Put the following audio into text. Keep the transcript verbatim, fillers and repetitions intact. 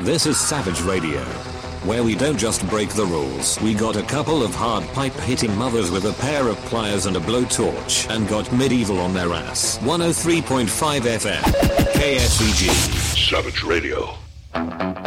This is Savage Radio, where we don't just break the rules. We got a couple of hard pipe hitting mothers with a pair of pliers and a blowtorch and got medieval on their ass. one oh three point five F M, K S E G. Savage Radio.